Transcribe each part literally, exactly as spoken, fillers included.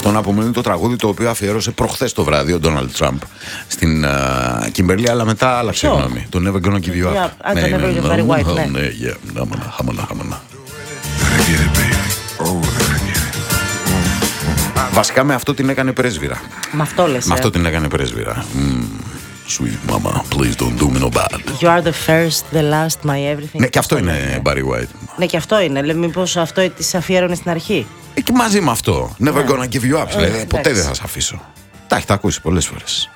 Αυτό να πούμε είναι το τραγούδι το οποίο αφιέρωσε προχθές το βράδυ ο Ντόναλντ Τραμπ στην Κιμπερλή, αλλά μετά άλλαξε γνώμη. Το Never Gonna Give You Up. Ναι, το Never Gonna Give You Up. Ναι, χαμανά, χαμανά, χαμανά. Βασικά με αυτό την έκανε πρέσβυρα. Με αυτό λες. Με αυτό την έκανε πρέσβυρα. Sweet mama, please don't do me no bad. You are the first, the last, my everything. Ναι, και αυτό είναι Barry White. Ναι, και αυτό είναι. Λέμε, μήπως αυτό της αφιέρωνε στην αρχή. Ε, και μαζί με αυτό. Never yeah. gonna give you up. Λέει, ε, ποτέ δεν θα σε αφήσω. Τα έχετε ακούσει πολλές φορές.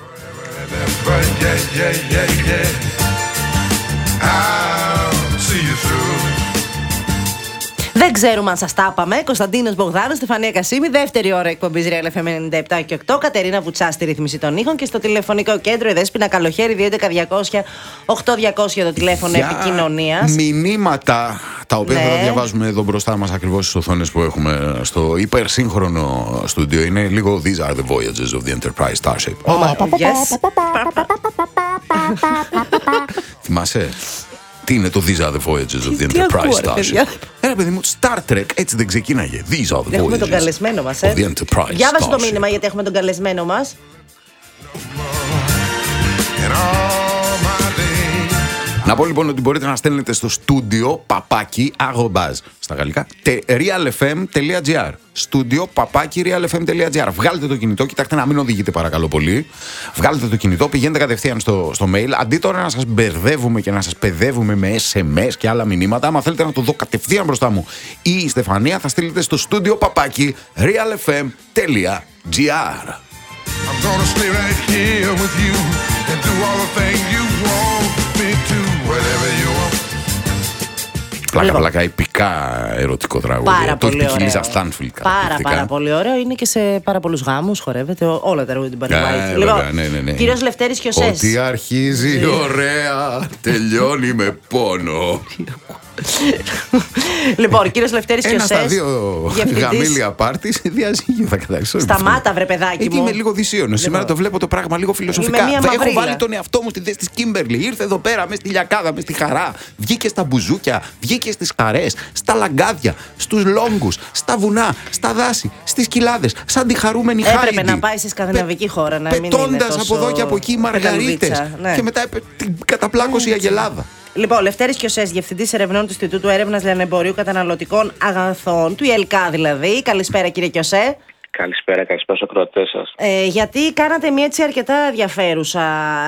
Δεν ξέρουμε αν σας τα είπαμε. Κωνσταντίνος Μπογδάνος, Στεφανία Κασίμη, δεύτερη ώρα εκπομπής Real εφ εμ ενενήντα επτά και οκτώ. Κατερίνα Βουτσά στη ρύθμιση των ήχων και στο τηλεφωνικό κέντρο η Δέσποινα Καλοχέρη, δύο έντεκα διακόσια οκτώ διακόσια το τηλέφωνο επικοινωνίας. Μηνύματα τα οποία ναι. θα τα διαβάζουμε εδώ μπροστά μας ακριβώς στις οθόνες που έχουμε στο υπερσύγχρονο στούντιο. Είναι λίγο These are the voyages of the Enterprise Starship. Oh, yes. Θυμάσαι? Τι είναι το These are the voyages of the Enterprise Starship? Ένα παιδί μου, Star Trek έτσι δεν ξεκίναγε. These are the voyages έχουμε τον καλεσμένο μας, ε. of the Enterprise. Διάβασε το μήνυμα γιατί έχουμε τον καλεσμένο μας. Να πω λοιπόν ότι μπορείτε να στέλνετε στο στούντιο παπάκι arrobas στα γαλλικά realfm.gr. Στούντιο παπάκι realfm.gr. Βγάλετε το κινητό, κοιτάξτε να μην οδηγείτε παρακαλώ πολύ. Βγάλετε το κινητό, πηγαίνετε κατευθείαν στο, στο mail. Αντί τώρα να σας μπερδεύουμε και να σας παιδεύουμε με ες εμ ες και άλλα μηνύματα, άμα θέλετε να το δω κατευθείαν μπροστά μου ή η Στεφανία, θα στείλετε στο στούντιο παπάκι realfm.gr. I'm gonna stay right here with you and do all the things you want me to, whatever you want. Πλάκα, λοιπόν. πλάκα, επικά ερωτικό τραγούδι. Πάρα το πολύ ωραίο. Πάρα, πάρα πολύ ωραίο. Είναι και σε πάρα πολλούς γάμους, χορεύεται όλα τα τραγούδια του Barry White. Λοιπόν, ναι, ναι, ναι. Κύριος Λευτέρης Κιωσές. Ότι αρχίζει ωραία, τελειώνει με πόνο. Λοιπόν, κύριος Λευτέρης Κιωσές. Ένα στα δύο γαμήλια πάρτι σε διαζύγιο θα κατάξω. Σταμάτα, βρε παιδάκι μου. Γιατί είμαι λίγο δυσίωνο. Σήμερα το βλέπω το πράγμα λίγο φιλοσοφικά. Έχω βάλει τον εαυτό μου στη θέση της Κίμπερλι. Ήρθε εδώ πέρα με στη λιακάδα, με στη χαρά. Βγήκε στα μπουζούκια, βγήκε στις χαρές, στα λαγκάδια, στους λόγκους, στα βουνά, στα δάση, στις κοιλάδες. Σαν τη χαρούμενη Χάιντι. Έπρεπε να πάει σε σκανδιναβική χώρα, να μην είναι τόσο... πετώντας από εδώ και από εκεί μαργαρίτες. Ναι. Και μετά την καταπλάκωσε η Αγελάδα. Λοιπόν, Λευτέρης Κιωσές, διευθυντής ερευνών του Ινστιτούτου Έρευνας Λιανεμπορίου Καταναλωτικών Αγαθών, του ΙΕΛΚΑ δηλαδή. Καλησπέρα, κύριε Κιωσέ. Καλησπέρα, καλησπέρα στους ακροατές σας. Ε, γιατί κάνατε μια έτσι αρκετά ενδιαφέρουσα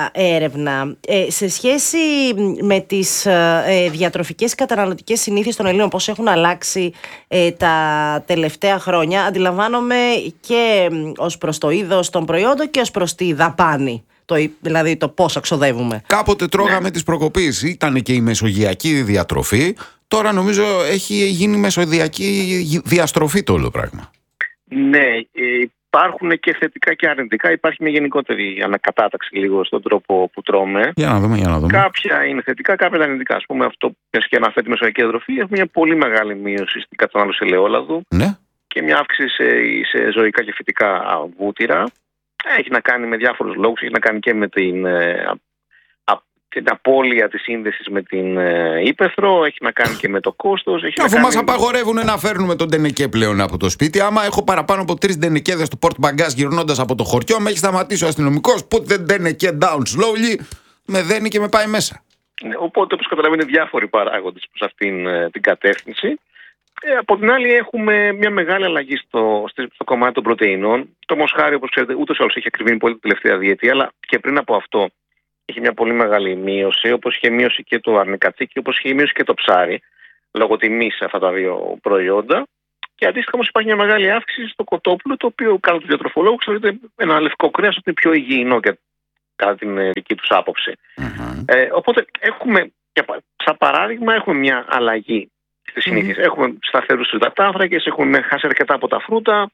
έρευνα ε, σε σχέση με τις ε, διατροφικές καταναλωτικές συνήθειες των Ελλήνων, πώς έχουν αλλάξει ε, τα τελευταία χρόνια. Αντιλαμβάνομαι και ως προς το είδος των προϊόντων και ως προς τη δαπάνη. Το, δηλαδή το πόσο ξοδεύουμε. Κάποτε τρώγαμε ναι. τις προκοπής, ήταν και η μεσογειακή διατροφή. Τώρα νομίζω έχει γίνει μεσογειακή διαστροφή το όλο πράγμα. Ναι, υπάρχουν και θετικά και αρνητικά. Υπάρχει μια γενικότερη ανακατάταξη λίγο στον τρόπο που τρώμε. Για να δούμε, για να δούμε. Κάποια είναι θετικά, κάποια είναι αρνητικά. Ας πούμε, αυτό που και αναφέρει τη μεσογειακή διατροφή, έχουμε μια πολύ μεγάλη μείωση στην κατανάλωση ελαιόλαδου ναι. και μια αύξηση σε, σε ζωικά και φυτικά βούτυρα. Έχει να κάνει με διάφορους λόγους, έχει να κάνει και με την, ε, α, την απώλεια της σύνδεσης με την ε, ύπαιθρο, έχει να κάνει και με το κόστος. Έχει και αφού να μας κάνει... απαγορεύουν να φέρνουμε τον τενεκέ πλέον από το σπίτι, άμα έχω παραπάνω από τρεις τενεκέδες του πορτ μπαγκάζ γυρνώντας από το χωριό, με έχει σταματήσει ο αστυνομικός, put the τενεκέ down slowly, με δένει και με πάει μέσα. Ναι, οπότε, όπως καταλαβαίνετε, διάφοροι παράγοντες προς αυτήν ε, την κατεύθυνση. Ε, από την άλλη, έχουμε μια μεγάλη αλλαγή στο, στο κομμάτι των πρωτεϊνών. Το μοσχάρι, όπως ξέρετε, ούτως ή άλλως έχει ακριβήνει πολύ την τελευταία διετία, αλλά και πριν από αυτό είχε μια πολύ μεγάλη μείωση, όπως είχε μείωση και το αρνικατσίκι, όπως είχε μείωση και το ψάρι, λόγω τιμής σε αυτά τα δύο προϊόντα. Και αντίστοιχα όμως υπάρχει μια μεγάλη αύξηση στο κοτόπουλο, το οποίο κατά τους διατροφολόγους θεωρείται ένα λευκό κρέας ότι είναι πιο υγιεινό κατά την δική τους άποψη. Mm-hmm. Ε, οπότε έχουμε, σαν παράδειγμα, έχουμε μια αλλαγή στις συνήθειες. Mm-hmm. Έχουμε σταθερούς υδατάνθρακες, έχουμε χάσει αρκετά από τα φρούτα.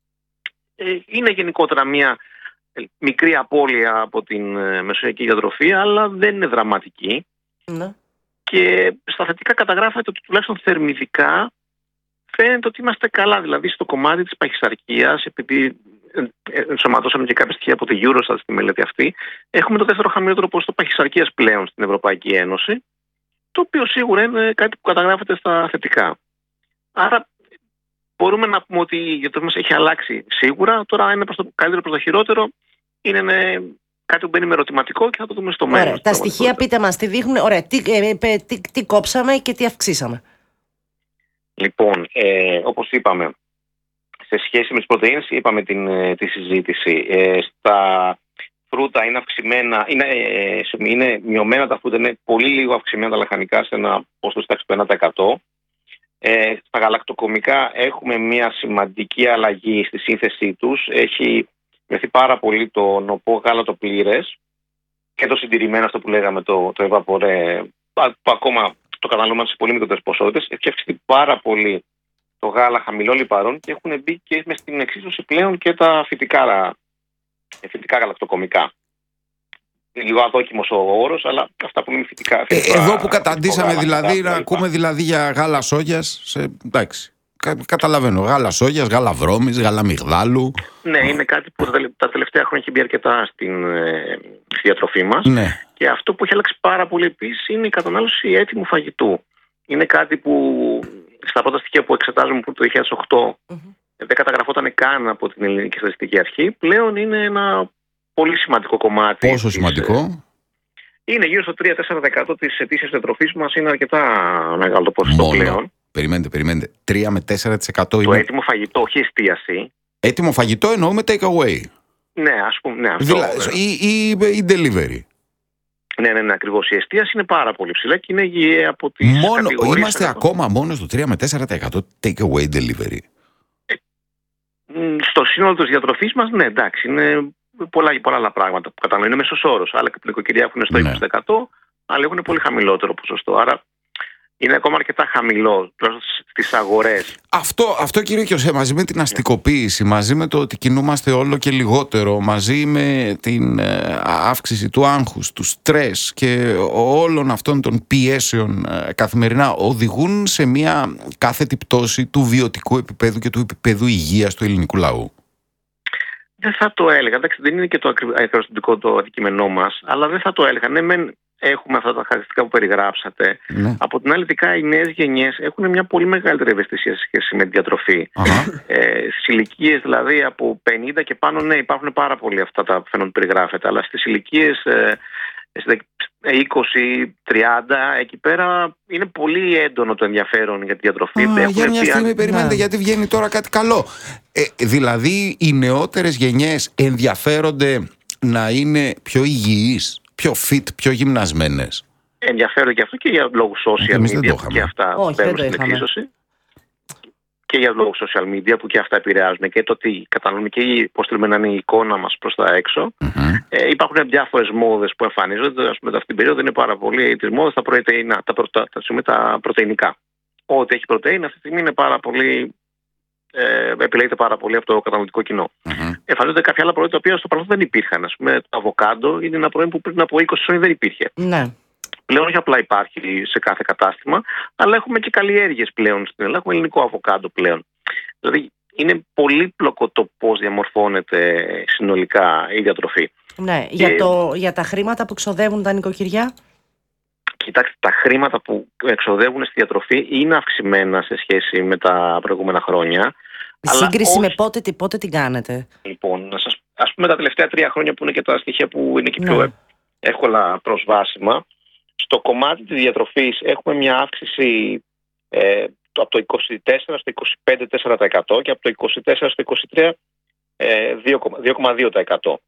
Ε, είναι γενικότερα μια μικρή απώλεια από την ε, μεσογειακή διατροφή, αλλά δεν είναι δραματική. Mm-hmm. Και στα θετικά καταγράφεται ότι τουλάχιστον θερμιδικά φαίνεται ότι είμαστε καλά. Δηλαδή στο κομμάτι της παχυσαρκίας, επειδή ενσωματώσαμε και κάποια στοιχεία από τη Eurostat στη μελέτη αυτή, έχουμε το δεύτερο χαμηλότερο ποσοστό παχυσαρκίας πλέον στην Ευρωπαϊκή Ένωση, το οποίο σίγουρα είναι κάτι που καταγράφεται στα θετικά. Άρα μπορούμε να πούμε ότι η διατροφή μας έχει αλλάξει σίγουρα. Τώρα είναι προς το καλύτερο, προς το χειρότερο. Είναι ναι, κάτι που μπαίνει με ερωτηματικό και θα το δούμε στο μέλλον. Ωραία. Τα στοιχεία, πείτε μας, τι δείχνουν. Ωραία. Τι, ε, τι, τι κόψαμε και τι αυξήσαμε. Λοιπόν, ε, όπως είπαμε, σε σχέση με τις πρωτεΐνες, είπαμε την, τη συζήτηση. Ε, στα φρούτα είναι αυξημένα, είναι, ε, είναι μειωμένα τα φρούτα, είναι πολύ λίγο αυξημένα τα λαχανικά σε ένα ποσοστό τάξη του ένα τοις εκατό. Ε, στα γαλακτοκομικά έχουμε μια σημαντική αλλαγή στη σύνθεσή τους. Έχει μειωθεί πάρα πολύ το νοπό γάλα το πλήρες και το συντηρημένο, αυτό που λέγαμε το, το εβαπορέ, που ακόμα το καταναλώνουμε σε πολύ μικρότερες ποσότητες. Έχει αυξηθεί πάρα πολύ το γάλα χαμηλό λιπαρών και έχουν μπει και μες στην εξίσωση πλέον και τα φυτικά, φυτικά γαλακτοκομικά. Λίγο αδόκιμος ο όρος, αλλά αυτά που είναι φυτικά. Ε, εδώ που καταντήσαμε δηλαδή, να ακούμε δηλαδή για γάλα σόγιας, σε, εντάξει, κα, καταλαβαίνω, γάλα σόγιας, γάλα βρώμης, γάλα μυγδάλου. Ναι, είναι κάτι που τα τελευταία χρόνια έχει μπει αρκετά στην ε, στη διατροφή μας. Ναι. Και αυτό που έχει αλλάξει πάρα πολύ επίσης είναι η κατανάλωση έτοιμου φαγητού. Είναι κάτι που στα πρώτα στοιχεία που εξετάζουμε που το δύο χιλιάδες οκτώ mm-hmm. δεν καταγραφόταν καν από την Ελληνική Στατιστική Αρχή. Πλέον είναι ένα πολύ σημαντικό κομμάτι. Πόσο σημαντικό? Είναι γύρω στο τρία με τέσσερα τοις εκατό της ετήσιας διατροφής μας, είναι αρκετά μεγάλο το ποσοστό μόνο πλέον. Περιμένετε, περιμένετε. τρία με τέσσερα τοις εκατό το είναι... έτοιμο φαγητό, όχι εστίαση. Έτοιμο φαγητό εννοούμε take away. Ναι, ας πούμε, ναι, αυτό. Δηλα... Ή, ή, ή delivery. Ναι, ναι, ναι, ακριβώς. Η εστίαση είναι πάρα πολύ ψηλά και είναι γη από τις μόνο, κατηγορίες. Είμαστε αυτό. Ακόμα μόνο στο τρία με τέσσερα τοις εκατό take away delivery. Ε, στο σύνολο της διατροφής μας, ναι, εντάξει, είναι πολλά, πολλά άλλα πράγματα που κατανοούν. Είναι μέσος όρος. Άλλα και νοικοκυριά έχουν στο είκοσι τοις εκατό, άλλοι έχουν πολύ χαμηλότερο ποσοστό. Άρα είναι ακόμα αρκετά χαμηλό στις αγορές. Αυτό, αυτό κύριε Κιωσέ, μαζί με την αστικοποίηση, μαζί με το ότι κινούμαστε όλο και λιγότερο, μαζί με την ε, αύξηση του άγχους, του στρες και όλων αυτών των πιέσεων ε, καθημερινά, οδηγούν σε μια κάθετη πτώση του βιωτικού επίπεδου και του επίπεδου υγείας του ελληνικού λαού. Δεν θα το έλεγα. Εντάξει, δεν είναι και το ακριβώς το αντικείμενό μας, αλλά δεν θα το έλεγα. Ναι, μεν έχουμε αυτά τα χαρακτηριστικά που περιγράψατε. Ναι. Από την άλλη, ειδικά οι νέες γενιές έχουν μια πολύ μεγαλύτερη ευαισθησία σε σχέση με τη διατροφή. ε, στις ηλικίες δηλαδή από πενήντα και πάνω, ναι, υπάρχουν πάρα πολλοί αυτά τα φαινόμενα που περιγράφετε, αλλά στις ηλικίες ε, είκοσι τριάντα, εκεί πέρα είναι πολύ έντονο το ενδιαφέρον για τη διατροφή. Α, για μια στιγμή περιμένετε, γιατί βγαίνει τώρα κάτι καλό. Ε, δηλαδή οι νεότερες γενιές ενδιαφέρονται να είναι πιο υγιείς, πιο fit, πιο γυμνασμένες. Ενδιαφέρονται και αυτό και για λόγους social media που και αυτά μπαίνουν στην εξίσωση. Και για λόγους social media που και αυτά επηρεάζουν και το τι κατανοούμε και πώς θέλουμε να είναι η εικόνα μας προς τα έξω. Mm-hmm. Ε, υπάρχουν διάφορες μόδες που εμφανίζονται. Ας πούμε, αυτή την περίοδο είναι πάρα πολύ τις μόδες τα, πρωτεϊνά, τα, πρωτα, τα, τα πρωτεϊνικά. Ό,τι έχει πρωτεΐνη αυτή τη στιγμή είναι πάρα πολύ, ε, επιλέγεται πάρα πολύ από το καταναλωτικό κοινό. Mm-hmm. Εμφανίζονται κάποια άλλα προϊόντα τα οποία στο παρελθόν δεν υπήρχαν. Ας πούμε, το αβοκάντο είναι ένα προϊόν που πριν από είκοσι χρόνια δεν υπήρχε. Ναι. Πλέον όχι απλά υπάρχει σε κάθε κατάστημα, αλλά έχουμε και καλλιέργειες πλέον στην Ελλάδα. Έχουμε ελληνικό αβοκάντο πλέον. Δηλαδή είναι πολύπλοκο το πώς διαμορφώνεται συνολικά η διατροφή. Ναι, και... για, το, για τα χρήματα που ξοδεύουν τα νοικοκυριά. Κοιτάξτε, τα χρήματα που εξοδεύουν στη διατροφή είναι αυξημένα σε σχέση με τα προηγούμενα χρόνια. Η σύγκριση όχι... με πότε, τι, πότε την κάνετε? Λοιπόν, να σας, ας πούμε τα τελευταία τρία χρόνια που είναι και τα στοιχεία που είναι και πιο ναι. εύκολα προσβάσιμα. Στο κομμάτι της διατροφής έχουμε μια αύξηση ε, από το είκοσι τέσσερα στο είκοσι πέντε κόμμα τέσσερα τοις εκατό και από το είκοσι τέσσερα στο είκοσι τρία ε, δύο κόμμα δύο τοις εκατό.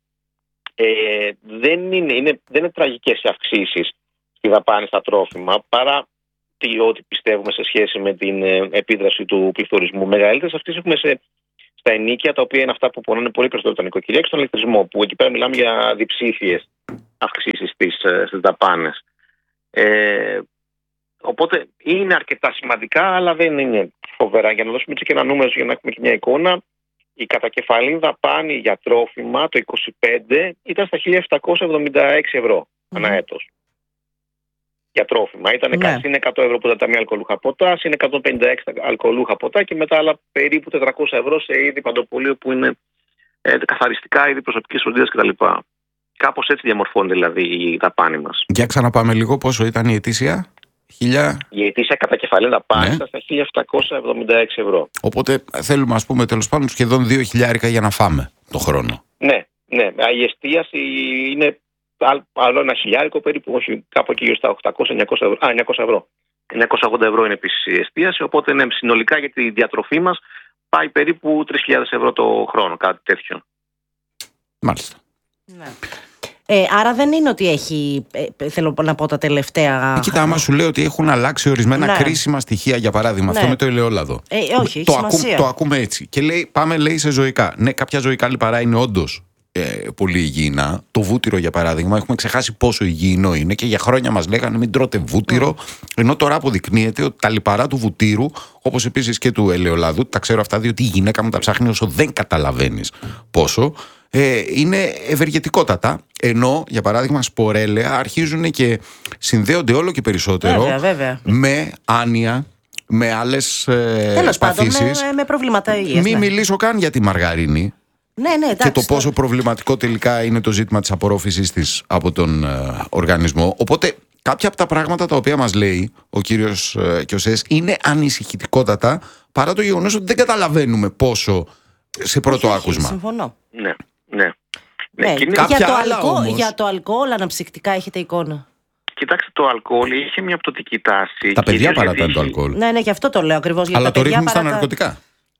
Ε, δεν, είναι, είναι, δεν είναι τραγικές οι αυξήσεις στη δαπάνη στα τρόφιμα παρά τι, ό,τι πιστεύουμε σε σχέση με την ε, επίδραση του πληθωρισμού. Μεγαλύτερες αυξήσεις έχουμε σε, στα ενοίκια, τα οποία είναι αυτά που πονούν πολύ περισσότερο τα νοικοκυριά και στον ηλεκτρισμό, που εκεί πέρα μιλάμε για διψήφιες αυξήσεις στις, στις δαπάνες. Ε, οπότε είναι αρκετά σημαντικά, αλλά δεν είναι φοβερά. Για να δώσουμε έτσι και ένα νούμερο, για να έχουμε και μια εικόνα, η κατακεφαλή δαπάνη για τρόφιμα το είκοσι πέντε ήταν στα χίλια επτακόσια εβδομήντα έξι ευρώ mm. ανά έτος. Για τρόφιμα. Ήταν ναι. συν εκατό ευρώ που ήταν τα μη αλκοολούχα ποτά, συν εκατόν πενήντα έξι τα αλκοολούχα ποτά και μετά άλλα περίπου τετρακόσια ευρώ σε είδη παντοπολίου που είναι ε, καθαριστικά, είδη προσωπικής φροντίδας κτλ. Κάπως έτσι διαμορφώνεται δηλαδή η δαπάνη μας. Για ξαναπάμε λίγο, πόσο ήταν η ετήσια? Χιλιά... Η ετήσια κατακεφαλή να πάει ναι. στα χίλια επτακόσια εβδομήντα έξι ευρώ. Οπότε θέλουμε, ας πούμε, τέλος πάντων σχεδόν δύο χιλιάρικα για να φάμε το χρόνο. Ναι, ναι. Η εστίαση είναι άλλο ένα χιλιάρικο περίπου, όχι κάπου εκεί στα οκτακόσια εννιακόσια ευρώ. Α, εννιακόσια ευρώ. εννιακόσια ογδόντα ευρώ είναι επίσης η εστίαση, οπότε ναι, συνολικά για τη διατροφή μας πάει περίπου τρεις χιλιάδες ευρώ το χρόνο, κάτι τέτοιο. Μάλιστα. Ναι. Ε, άρα δεν είναι ότι έχει, ε, θέλω να πω τα τελευταία... Ε, κοίτα, άμα σου λέω ότι έχουν αλλάξει ορισμένα ναι. κρίσιμα στοιχεία, για παράδειγμα, ναι. αυτό με το ελαιόλαδο. Ε, όχι, το, έχει ακού, το ακούμε έτσι. Και λέει, πάμε λέει σε ζωικά. Ναι, κάποια ζωικά λιπαρά είναι όντως ε, πολύ υγιεινά. Το βούτυρο, για παράδειγμα, έχουμε ξεχάσει πόσο υγιεινό είναι και για χρόνια μας λέγανε μην τρώτε βούτυρο. Mm. Ενώ τώρα αποδεικνύεται ότι τα λιπαρά του βουτύρου, όπως επίσης και του ελαιολάδου, τα ξέρω αυτά διότι η γυναίκα μου τα ψάχνει όσο δεν καταλαβαίνεις πόσο. Ε, είναι ευεργετικότατα, ενώ για παράδειγμα σπορέλαια αρχίζουν και συνδέονται όλο και περισσότερο βέβαια, βέβαια. με άνοια, με άλλες ε, παθήσεις. Με, με προβλήματα υγείας. Μην ναι. μιλήσω καν για τη μαργαρίνη. Ναι, ναι, εντάξει, και το πόσο τώρα. προβληματικό τελικά είναι το ζήτημα της απορρόφησης της από τον ε, οργανισμό. Οπότε κάποια από τα πράγματα τα οποία μας λέει ο κύριος ε, Κιωσές είναι ανησυχητικότατα, παρά το γεγονός ότι δεν καταλαβαίνουμε πόσο σε πρώτο όχι, άκουσμα. Συμφωνώ. Ναι, ναι. Ναι, είναι... για, το άλλα, αλκοόλ, όμως... για το αλκοόλ αναψυκτικά έχετε εικόνα? Κοιτάξτε, το αλκοόλ είχε μια πτωτική τάση. Τα παιδιά παρατάνε το αλκοόλ. Ναι, ναι, και αυτό το λέω ακριβώς. Αλλά τα το παιδιά ρίχνουν στα παρατα... ναρκωτικά.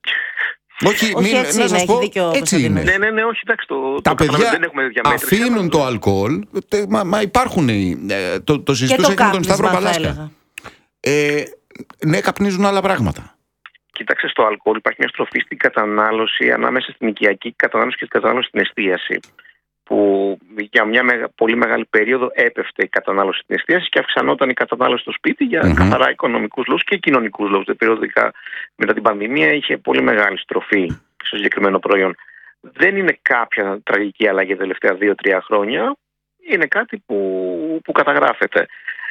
όχι, όχι, μην, έτσι να είναι, σας έχει πω, δίκιο, έτσι είναι. Ναι, ναι, ναι, όχι, εντάξει, το, τα το παιδιά δεν έχουμε διαμέτρηση. αφήνουν το αλκοόλ, μα, μα υπάρχουν, ε, το, το συζητούσα και με τον Σταύρο Παλάσκα. Ε, ναι, καπνίζουν άλλα πράγματα. Κοίταξε, στο αλκοόλ υπάρχει μια στροφή στην κατανάλωση ανάμεσα στην οικιακή κατανάλωση και στην κατανάλωση στην εστίαση. Που για μια μεγα, πολύ μεγάλη περίοδο έπεφτε η κατανάλωση στην εστίαση και αυξανόταν η κατανάλωση στο σπίτι για mm-hmm. καθαρά οικονομικούς λόγους και κοινωνικούς λόγους. Περιοδικά μετά την πανδημία είχε πολύ μεγάλη στροφή στο συγκεκριμένο προϊόν. Δεν είναι κάποια τραγική αλλαγή τα τελευταία δύο τρία χρόνια. Είναι κάτι που, που καταγράφεται.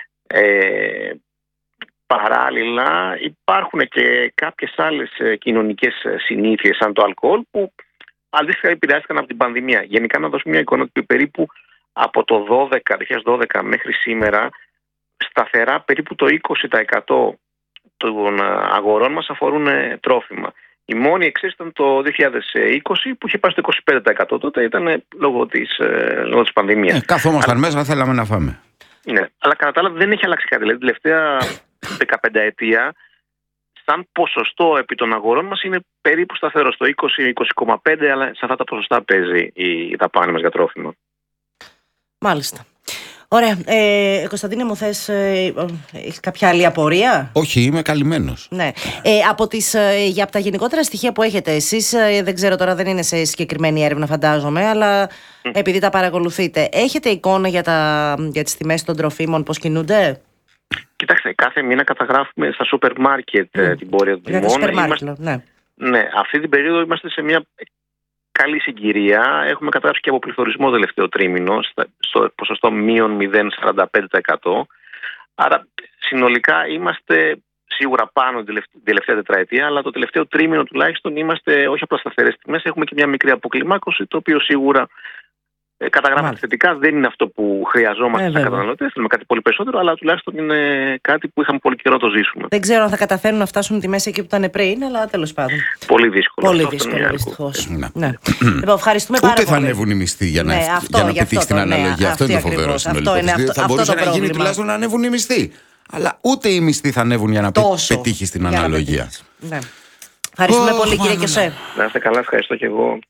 Ε, παράλληλα υπάρχουν και κάποιες άλλες κοινωνικές συνήθειες σαν το αλκοόλ που αντίστοιχα επηρεάστηκαν από την πανδημία. Γενικά, να δώσουμε μια εικόνα ότι περίπου από το δύο χιλιάδες δώδεκα μέχρι σήμερα σταθερά περίπου το είκοσι τοις εκατό των αγορών μας αφορούν τρόφιμα. Η μόνη εξαίρεση ήταν το δύο χιλιάδες είκοσι που είχε πάει στο είκοσι πέντε τοις εκατό. Τότε ήταν λόγω της, λόγω της πανδημίας. Ε, καθόμασταν αλλά... μέσα, θέλαμε να φάμε. Ναι, αλλά κατά τα άλλα δεν έχει αλλάξει κάτι. Δηλαδή, τελευταία δεκαπενταετία σαν ποσοστό επί των αγορών μας είναι περίπου σταθερό στο είκοσι με είκοσι κόμμα πέντε, αλλά σε αυτά τα ποσοστά παίζει η δαπάνη μας για τρόφιμα. Μάλιστα. Ωραία. Ε, Κωνσταντίνε, μου θες ε, έχεις κάποια άλλη απορία? Όχι, είμαι καλυμμένος. Ναι. Ε, από, τις, ε, για, από τα γενικότερα στοιχεία που έχετε εσείς, ε, δεν ξέρω τώρα, δεν είναι σε συγκεκριμένη έρευνα φαντάζομαι, αλλά mm. επειδή τα παρακολουθείτε, έχετε εικόνα για, τα, για τις τιμές των τροφίμων, πώς κινούνται? Κοιτάξτε, κάθε μήνα καταγράφουμε στα σούπερ μάρκετ mm. την πορεία των τιμών. Σούπερ μάρκετ, ναι. Ναι, αυτή την περίοδο είμαστε σε μια καλή συγκυρία. Έχουμε καταγράψει και από πληθωρισμό τελευταίο τρίμηνο, στο ποσοστό μείον μηδέν κόμμα σαράντα πέντε τοις εκατό. Άρα συνολικά είμαστε σίγουρα πάνω την τελευταία τετραετία, αλλά το τελευταίο τρίμηνο τουλάχιστον είμαστε όχι απλά σταθερές τιμές, έχουμε και μια μικρή αποκλιμάκωση, το οποίο σίγουρα ε, καταγράφεται θετικά. Δεν είναι αυτό που χρειαζόμαστε ε, σαν καταναλωτές, θέλουμε κάτι πολύ περισσότερο, αλλά τουλάχιστον είναι κάτι που είχαμε πολύ καιρό να το ζήσουμε. Δεν ξέρω αν θα καταφέρουν να φτάσουν τιμές εκεί που ήταν πριν, αλλά τέλος πάντων. Πολύ δύσκολο. Πολύ δύσκολο, δυστυχώς. Ναι. Λοιπόν, ευχαριστούμε πάρα Ούτε πολύ. θα ανέβουν οι μισθοί για να, ναι, για αυτό, να πετύχει την αναλογία. Ναι, αυτό είναι το φοβερό συνολικό. Θα μπορούσε να γίνει τουλάχιστον να ανέβουν οι μισθοί. Αλλά ούτε οι μισθοί θα ανέβουν για να πετύχει την αναλογία. Ευχαριστούμε πολύ, κύριε Κιωσέ. Να είστε καλά, ευχαριστώ και εγώ.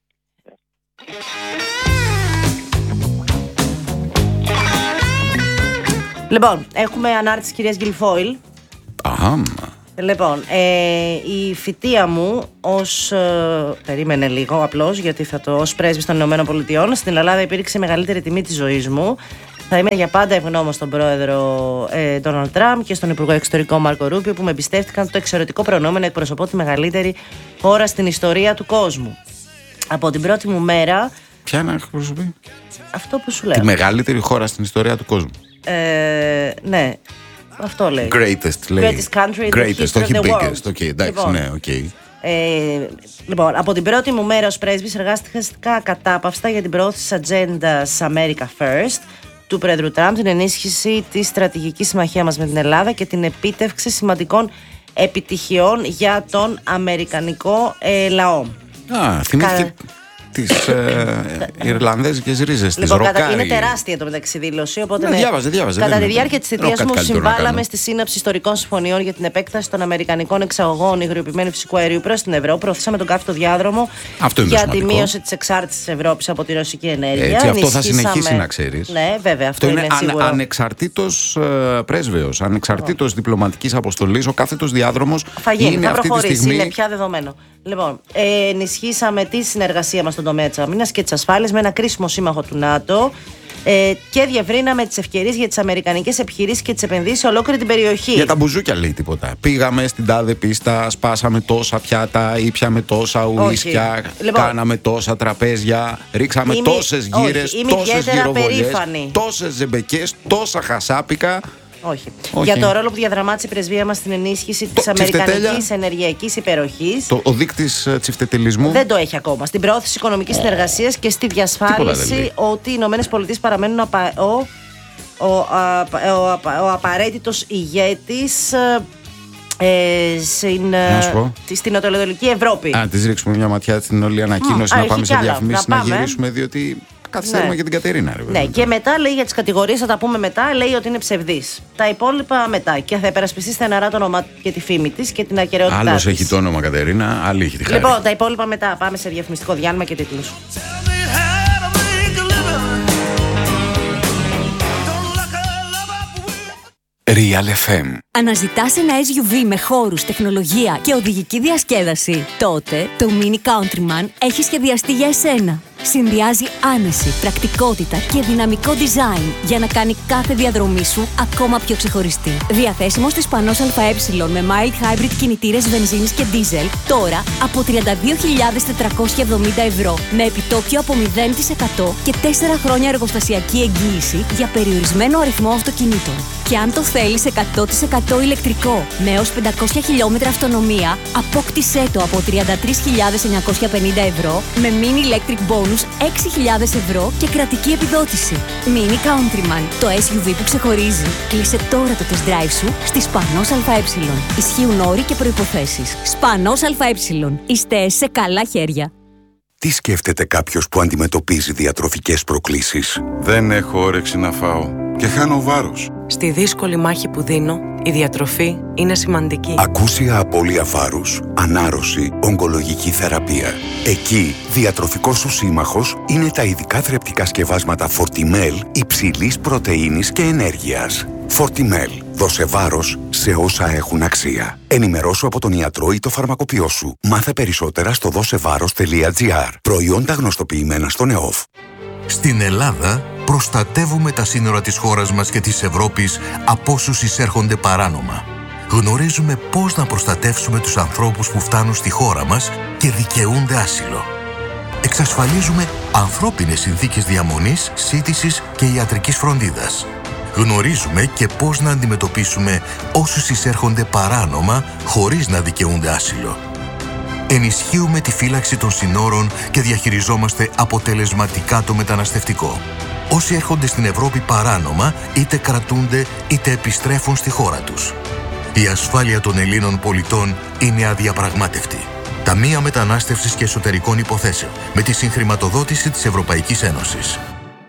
Λοιπόν, έχουμε ανάρτηση κυρίας Γκυλφόιλ. Αχα. Λοιπόν, ε, η φοιτεία μου ως, ε, περίμενε λίγο απλώς, γιατί θα το ως πρέσβης των Ηνωμένων Πολιτειών, στην Ελλάδα υπήρξε η μεγαλύτερη τιμή της ζωής μου. Θα είμαι για πάντα ευγνώμων στον πρόεδρο Ντόναλντ Τραμπ και στον Υπουργό Εξωτερικών Μάρκο Ρούπιο που με εμπιστεύτηκαν το εξαιρετικό προνόμιο να εκπροσωπώ τη μεγαλύτερη χώρα στην ιστορία του κόσμου. Από την πρώτη μου μέρα. Ποια να εκπροσωπεί? Αυτό που σου λέω. Τη μεγαλύτερη χώρα στην ιστορία του κόσμου. Ε, ναι. Αυτό λέει. Greatest, λέει. Greatest country, Greatest, όχι the biggest. Okay, εντάξει, λοιπόν, ναι, okay. ε, λοιπόν, από την πρώτη μου μέρα ως πρέσβης εργάστηκα κατάπαυστα για την προώθηση της ατζέντας America First, του Πρόεδρου Τραμπ, την ενίσχυση της στρατηγικής συμμαχίας μας με την Ελλάδα και την επίτευξη σημαντικών επιτυχιών για τον αμερικανικό ε, λαό. Α, θυμήθηκε Κα... τις ε, Ιρλανδέζικες ρίζες της λοιπόν, Ροκάρι. Είναι τεράστια το μεταξύ δήλωση. Οπότε ναι, ναι, διάβαζε, διάβαζε, κατά τη διάρκεια της θητείας μου συμβάλαμε στη σύναψη ιστορικών συμφωνιών για την επέκταση των αμερικανικών εξαγωγών υγροποιημένου φυσικού αερίου προς την Ευρώπη. Προωθήσαμε τον καύτο διάδρομο για τη μείωση της εξάρτησης της Ευρώπης από τη ρωσική ενέργεια. Έτσι, αυτό θα συνεχίσει να ξέρεις. Ναι, βέβαια, αυτό, αυτό είναι, είναι σίγουρο. Αν, ανεξαρτήτως ε, πρέσβεως, ανεξαρτήτως oh. διπλωματικής αποστολής, ο κάθετος διάδρομος είναι θα αυτή προχωρήσει, τη στιγμή. Είναι πια δεδομένο. Λοιπόν, ε, ενισχύσαμε τη συνεργασία μας στον τομέα της αμήνας και της ασφάλειας με ένα κρίσιμο σύμμαχο του ΝΑΤΟ ε, και διευρύναμε τις ευκαιρίες για τις αμερικανικές επιχειρήσεις και τις επενδύσεις σε ολόκληρη την περιοχή. Για τα μπουζούκια λέει τίποτα. Πήγαμε στην τάδε πίστα, σπάσαμε τόσα πιάτα, ήπιαμε τόσα ουίσκια, λοιπόν, κάναμε τόσα τραπέζια, ρίξαμε είμαι, τόσες γύρες, τόσες γυροβολιές, τόσες ζεμπεκές, τόσα χασάπικα. Όχι. Όχι. Για το ρόλο που διαδραμάτισε η πρεσβεία μας στην ενίσχυση της αμερικανικής ενεργειακής υπεροχής. Το, ο δείκτης τσιφτετελισμού. Δεν το έχει ακόμα. Στην προώθηση οικονομικής oh. συνεργασίας και στη διασφάλιση ότι οι Ηνωμένες Πολιτείες παραμένουν απα, ο, ο, ο, ο, ο απαραίτητος ηγέτης ε, στην, στην Νοτιοανατολική Ευρώπη. Α, της ρίξουμε μια ματιά στην όλη ανακοίνωση, mm, να πάμε σε διαφημίσεις, να, να γυρίσουμε, διότι καθυστερούμε, ναι, για την Κατερίνα. Ρε, ναι, και μετά λέει για τις κατηγορίες, θα τα πούμε μετά, λέει ότι είναι ψευδής. Τα υπόλοιπα μετά. Και θα υπερασπιστεί στεναρά το όνομα και τη φήμη της και την ακεραιότητά της. Άλλος έχει το όνομα Κατερίνα, άλλη έχει τη χάρη. Λοιπόν, τα υπόλοιπα μετά. Πάμε σε διαφημιστικό διάλειμμα και τίτλους. Real εφ εμ. Αναζητάς ένα ες γιου βι με χώρους, τεχνολογία και οδηγική διασκέδαση? Τότε το Mini Countryman έχει σχεδιαστεί για εσένα. Συνδυάζει άνεση, πρακτικότητα και δυναμικό design για να κάνει κάθε διαδρομή σου ακόμα πιο ξεχωριστή. Διαθέσιμο στις Πανός ΑΕ με mild hybrid κινητήρες βενζίνης και diesel τώρα από τριάντα δύο χιλιάδες τετρακόσια εβδομήντα ευρώ με επιτόκιο από μηδέν τοις εκατό και τέσσερα χρόνια εργοστασιακή εγγύηση για περιορισμένο αριθμό αυτοκινήτων. Και αν το θέλεις εκατό τοις εκατό ηλεκτρικό με έως πεντακόσια χιλιόμετρα αυτονομία, απόκτησέ το από τριάντα τρεις χιλιάδες εννιακόσια πενήντα ευρώ με mini electric bonus έξι χιλιάδες ευρώ και κρατική επιδότηση. Mini Countryman, το ες γιου βι που ξεχωρίζει. Κλείσε τώρα το test drive σου στη Σπανός ΑΕ. Ισχύουν όροι και προϋποθέσεις. Σπανός ΑΕ. Είστε σε καλά χέρια. Τι σκέφτεται κάποιος που αντιμετωπίζει διατροφικές προκλήσεις? Δεν έχω όρεξη να φάω και χάνω βάρος. Στη δύσκολη μάχη που δίνω, η διατροφή είναι σημαντική. Ακούσια απώλεια βάρους, ανάρρωση, ογκολογική θεραπεία. Εκεί, διατροφικός σου σύμμαχος είναι τα ειδικά θρεπτικά σκευάσματα Fortimel υψηλής πρωτεΐνης και ενέργειας. Fortimel. Δώσε βάρος σε όσα έχουν αξία. Ενημερώσου από τον ιατρό ή το φαρμακοποιό σου. Μάθε περισσότερα στο δώσεβάρος τελεία τζι άρ. Προϊόντα γνωστοποιημένα στον ΕΟΦ. Στην Ελλάδα προστατεύουμε τα σύνορα της χώρας μας και της Ευρώπης από όσους εισέρχονται παράνομα. Γνωρίζουμε πώς να προστατεύσουμε τους ανθρώπους που φτάνουν στη χώρα μας και δικαιούνται άσυλο. Εξασφαλίζουμε ανθρώπινες συνθήκες διαμονής, σύντησης και ιατρικής φροντίδας. Γνωρίζουμε και πώς να αντιμετωπίσουμε όσους εισέρχονται παράνομα χωρίς να δικαιούνται άσυλο. Ενισχύουμε τη φύλαξη των συνόρων και διαχειριζόμαστε αποτελεσματικά το μεταναστευτικό. Όσοι έρχονται στην Ευρώπη παράνομα, είτε κρατούνται είτε επιστρέφουν στη χώρα τους. Η ασφάλεια των Ελλήνων πολιτών είναι αδιαπραγμάτευτη. Ταμεία Μετανάστευσης και Εσωτερικών Υποθέσεων, με τη συγχρηματοδότηση της Ευρωπαϊκής Ένωσης.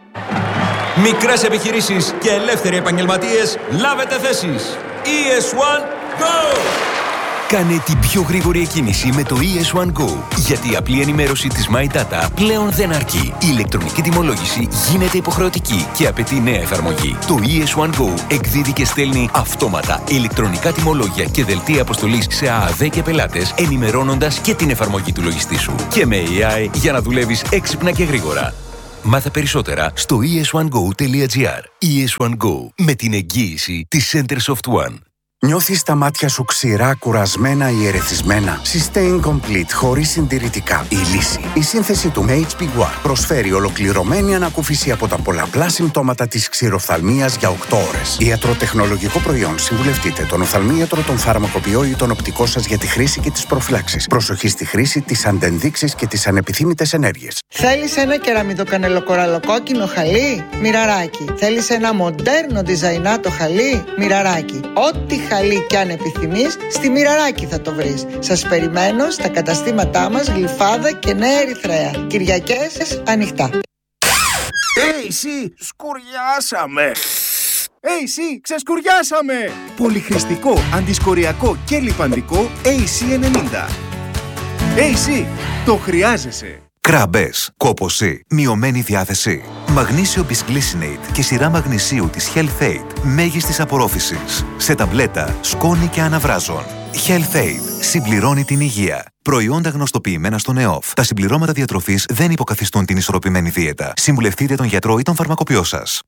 Μικρές επιχειρήσεις και ελεύθεροι επαγγελματίες, λάβετε θέσεις. ι ες ουάν Go! Κάνε την πιο γρήγορη εκκίνηση με το ι ες ουάν Go, γιατί η απλή ενημέρωση της My Data πλέον δεν αρκεί. Η ηλεκτρονική τιμολόγηση γίνεται υποχρεωτική και απαιτεί νέα εφαρμογή. Το ι ες ουάν Go εκδίδει και στέλνει αυτόματα ηλεκτρονικά τιμολόγια και δελτία αποστολής σε ΑΑΔ και πελάτες, ενημερώνοντας και την εφαρμογή του λογιστή σου. Και με έι άι για να δουλεύεις έξυπνα και γρήγορα. Μάθε περισσότερα στο ι ες ουάν γκο τελεία τζι άρ. ι ες ουάν Go, με την εγγύηση της Center Soft One. Νιώθεις τα μάτια σου ξηρά, κουρασμένα ή ερεθισμένα? Sustain Complete, χωρίς συντηρητικά. Η λύση. Η σύνθεση του έιτς πι γουάρ προσφέρει ολοκληρωμένη ανακούφιση από τα πολλαπλά συμπτώματα της ξηροφθαλμίας για οκτώ ώρες. Ιατροτεχνολογικό προϊόν. Συμβουλευτείτε τον οφθαλμίατρο, τον φαρμακοποιό ή τον οπτικό σας για τη χρήση και τις προφυλάξεις. Προσοχή στη χρήση, τις αντενδείξεις και τις ανεπιθύμητες ενέργειες. Θέλεις ένα κεραμιδοκανελοκοραλοκόκκινο χαλί? Μοιραράκι. Θέλεις ένα μοντέρνο διζαϊνάτο χαλί? Μοιραράκι. Ό,τι χαλί κι αν επιθυμείς, στη Μοιραράκι θα το βρεις. Σας περιμένω στα καταστήματά μας Γλυφάδα και Νέα Ερυθρέα. Κυριακές ανοιχτά. Hey, εσύ, σκουριάσαμε! Hey, εσύ, ξεσκουριάσαμε! Πολυχρηστικό, αντισκοριακό και λιπαντικό έι σι ενενήντα. Hey, εσύ, το χρειάζεσαι! Κράμπες, κόπωση, μειωμένη διάθεση. Μαγνήσιο Bisglycinate και σειρά μαγνησίου της Health Aid μέγιστης απορρόφησης. Σε ταμπλέτα, σκόνη και αναβράζων. Health Aid συμπληρώνει την υγεία. Προϊόντα γνωστοποιημένα στον ΕΟΦ. Τα συμπληρώματα διατροφής δεν υποκαθιστούν την ισορροπημένη δίαιτα. Συμβουλευτείτε τον γιατρό ή τον φαρμακοποιό σας.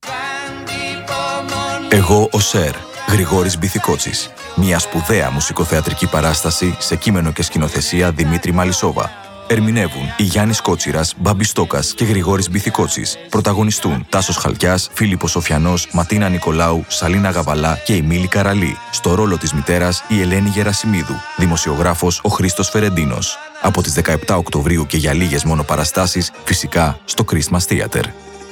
Εγώ ο Σερ, Γρηγόρης Μπιθικότσης. Μια σπουδαία μουσικοθεατρική παράσταση σε κείμενο και σκηνοθεσία Δημήτρη Μαλισσόβα. Ερμηνεύουν οι Γιάννης Κότσιρας, Μπάμπης Στόκας και Γρηγόρης Μπιθικότσης. Πρωταγωνιστούν Τάσος Χαλκιάς, Φίλιππος Σοφιανός, Ματίνα Νικολάου, Σαλίνα Γαβαλά και η Μίλη Καραλή. Στο ρόλο της μητέρας η Ελένη Γερασιμίδου. Δημοσιογράφος ο Χρήστος Φερεντίνος. Από τις δεκαεπτά Οκτωβρίου και για λίγες μόνο παραστάσεις, φυσικά στο Christmas Theater.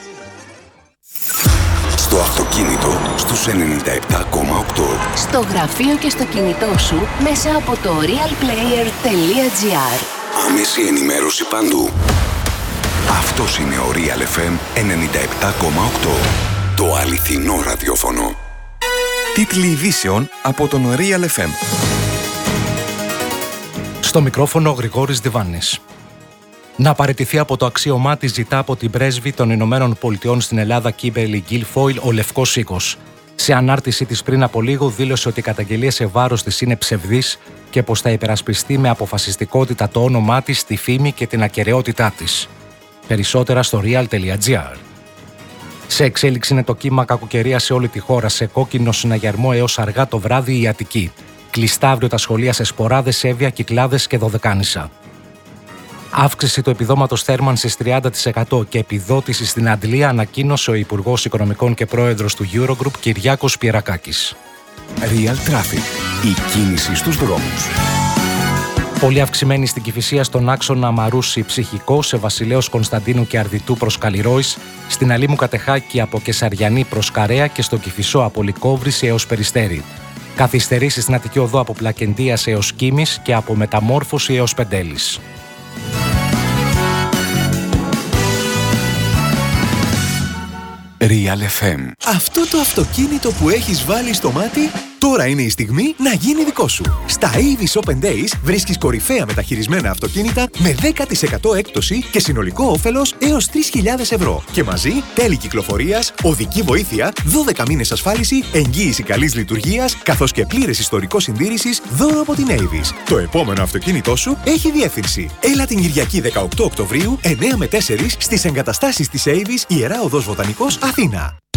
Στο αυτοκίνητο στους ενενήντα επτά κόμμα οκτώ. Στο γραφείο και στο κινητό σου μέσα από το realplayer τελεία gr. Άμεση ενημέρωση παντού. Αυτός είναι ο Real εφ εμ ενενήντα επτά κόμμα οκτώ. Το αληθινό ραδιόφωνο. Τίτλοι ειδήσεων από τον Real εφ εμ. Στο μικρόφωνο Γρηγόρης Διβάνης. Να παραιτηθεί από το αξίωμά της ζητά από την πρέσβη των Ηνωμένων Πολιτειών στην Ελλάδα Κίμπερλι Γκίλφοιλ ο Λευκός Οίκος. Σε ανάρτησή της πριν από λίγο δήλωσε ότι οι καταγγελίες σε βάρος της είναι ψευδείς και πως θα υπερασπιστεί με αποφασιστικότητα το όνομά της, τη φήμη και την ακεραιότητά της. Περισσότερα στο real τελεία gr. Σε εξέλιξη είναι το κύμα κακοκαιρίας σε όλη τη χώρα, σε κόκκινο συναγερμό έως αργά το βράδυ η Αττική. Κλειστά αύριο τα σχολεία σε Σποράδες, Εύβοια, Κυκλάδες και Δωδεκάνησα. Αύξηση του επιδόματος θέρμανσης τριάντα τοις εκατό και επιδότηση στην Αντλία ανακοίνωσε ο Υπουργός Οικονομικών και Πρόεδρος του Eurogroup Κυριάκος Πιερακάκης. Real Traffic. Η κίνηση στους δρόμους. Πολύ αυξημένη στην Κηφισία στον άξονα Μαρούσι Ψυχικό, σε Βασιλέως Κωνσταντίνου και Αρδιτού προς Καλλιρόης, στην Αλήμου Κατεχάκη από Κεσαριανή προς Καρέα και στο Κηφισό από Λυκόβρηση έως Περιστέρι. Καθυστερήσεις στην Αττική Οδό από Πλακεντίας έως Κίμης και από Μεταμόρφωση έως Πεντέλης. Real εφ εμ. Αυτό το αυτοκίνητο που έχεις βάλει στο μάτι, τώρα είναι η στιγμή να γίνει δικό σου. Στα Avis Open Days βρίσκεις κορυφαία μεταχειρισμένα αυτοκίνητα με δέκα τοις εκατό έκπτωση και συνολικό όφελος έως τρεις χιλιάδες ευρώ. Και μαζί τέλη κυκλοφορίας, οδική βοήθεια, δώδεκα μήνες ασφάλιση, εγγύηση καλής λειτουργίας, καθώς και πλήρες ιστορικό συντήρησης δώρο από την Avis. Το επόμενο αυτοκίνητό σου έχει διεύθυνση. Έλα την Κυριακή δεκαοκτώ Οκτωβρίου, εννιά με τέσσερα στις εγκαταστάσεις της Avis, Ιερά Οδός Βοτανικός, Αθήνα.